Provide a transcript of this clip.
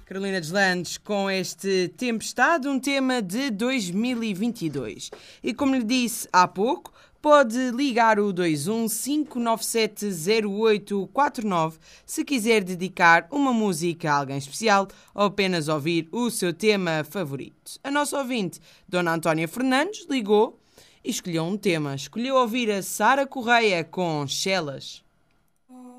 Carolina Deslandes com este Tempestade, um tema de 2022. E como lhe disse há pouco, pode ligar o 215970849 se quiser dedicar uma música a alguém especial ou apenas ouvir o seu tema favorito. A nossa ouvinte, Dona Antónia Fernandes, ligou e escolheu um tema. Escolheu ouvir a Sara Correia com Chelas.